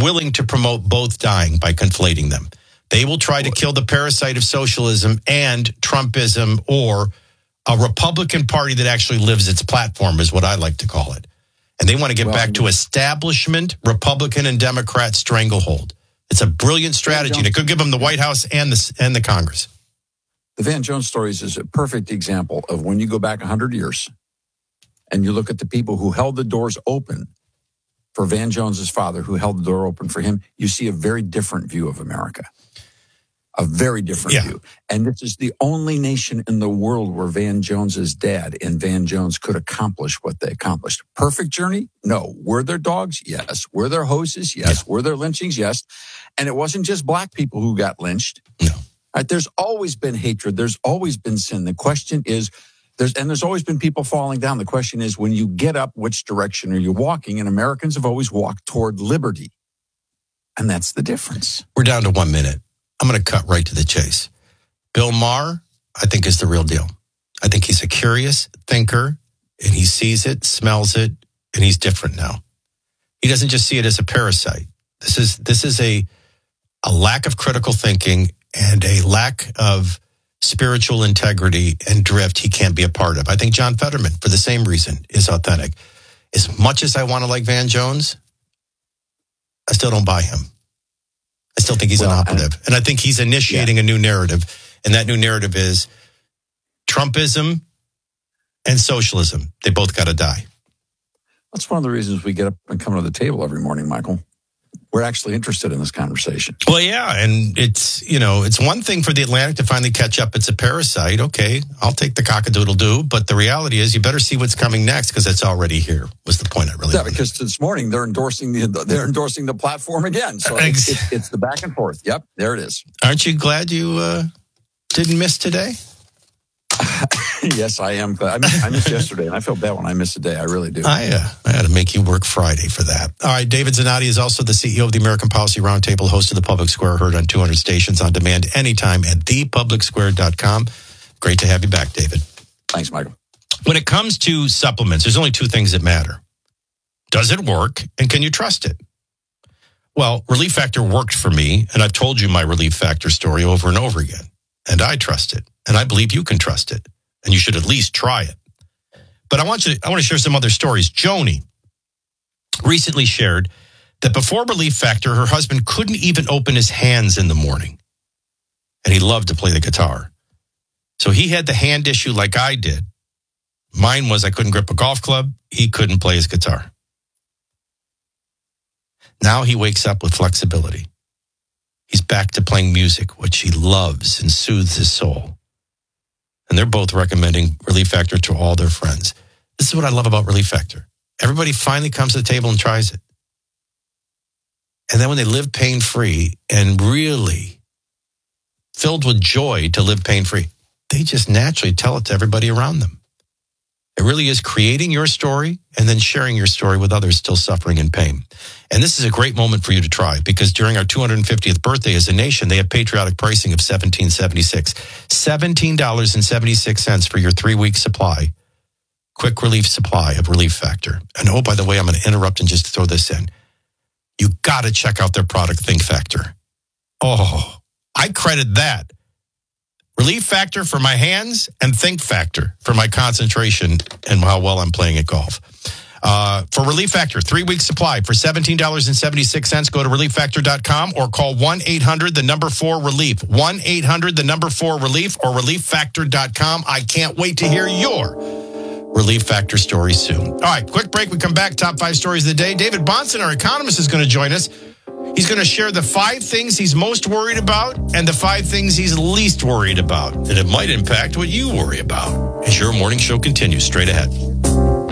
willing to promote both dying by conflating them. They will try to kill the parasite of socialism and Trumpism, or a Republican Party that actually lives its platform, is what I like to call it. And they want to get back to establishment Republican and Democrat stranglehold. It's a brilliant strategy, and it could give them the White House and the Congress. The Van Jones stories is a perfect example of when you go back 100 years and you look at the people who held the doors open for Van Jones's father, who held the door open for him, you see a very different view of America. A very different view. And this is the only nation in the world where Van Jones's dad and Van Jones could accomplish what they accomplished. Perfect journey? No. Were there dogs? Yes. Were there hoses? Yes. Yeah. Were there lynchings? Yes. And it wasn't just black people who got lynched. No. Right? There's always been hatred. There's always been sin. The question is, there's always been people falling down. The question is, when you get up, which direction are you walking? And Americans have always walked toward liberty. And that's the difference. We're down to 1 minute. I'm going to cut right to the chase. Bill Maher, I think, is the real deal. I think he's a curious thinker, and he sees it, smells it, and he's different now. He doesn't just see it as a parasite. This is a lack of critical thinking and a lack of spiritual integrity and drift he can't be a part of. I think John Fetterman, for the same reason, is authentic. As much as I want to like Van Jones, I still don't buy him. I still think he's an operative. And I think he's initiating a new narrative. And that new narrative is Trumpism and socialism. They both got to die. That's one of the reasons we get up and come to the table every morning, Michael. We're actually interested in this conversation. Well, yeah. And it's one thing for the Atlantic to finally catch up. It's a parasite. Okay, I'll take the cock-a-doodle-doo. But the reality is you better see what's coming next, because it's already here, was the point I really wanted. Because this morning they're endorsing the platform again. So it's the back and forth. Yep, there it is. Aren't you glad you didn't miss today? Yes, I am. I missed yesterday, and I feel bad when I miss a day. I really do. I had to make you work Friday for that. All right, David Zanotti is also the CEO of the American Policy Roundtable, host of the Public Square, heard on 200 stations on demand anytime at thepublicsquare.com. Great to have you back, David. Thanks, Michael. When it comes to supplements, there's only two things that matter. Does it work, and can you trust it? Well, Relief Factor worked for me, and I've told you my Relief Factor story over and over again, and I trust it. And I believe you can trust it, and you should at least try it. But I want to share some other stories. Joni recently shared that before Relief Factor, her husband couldn't even open his hands in the morning, and he loved to play the guitar. So he had the hand issue like I did. Mine was I couldn't grip a golf club. He couldn't play his guitar. Now he wakes up with flexibility. He's back to playing music, which he loves and soothes his soul. And they're both recommending Relief Factor to all their friends. This is what I love about Relief Factor. Everybody finally comes to the table and tries it. And then when they live pain-free and really filled with joy to live pain-free, they just naturally tell it to everybody around them. It really is creating your story and then sharing your story with others still suffering in pain. And this is a great moment for you to try, because during our 250th birthday as a nation, they have patriotic pricing of $17.76. $17.76 for your 3-week supply, quick relief supply of Relief Factor. And oh, by the way, I'm going to interrupt and just throw this in. You got to check out their product, Think Factor. Oh, I credit that. Relief Factor for my hands and Think Factor for my concentration and how well I'm playing at golf. For Relief Factor, 3-week supply for $17.76. Go to relieffactor.com or call 1-800-4-RELIEF. 1-800-4-RELIEF or relieffactor.com. I can't wait to hear your Relief Factor story soon. All right, quick break. We come back. Top 5 stories of the day. David Bahnsen, our economist, is going to join us. He's going to share the 5 things he's most worried about and the 5 things he's least worried about. And it might impact what you worry about as your morning show continues straight ahead.